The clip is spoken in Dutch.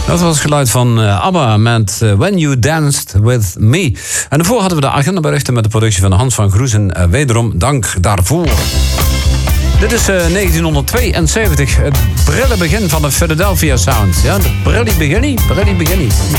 Dat was het geluid van ABBA met When You Danced With Me. En daarvoor hadden we de agendaberichten met de productie van Hans van Groezen. Wederom dank daarvoor. Dit is 1972, het prille begin van de Philadelphia Sound. Ja, de prille beginnie.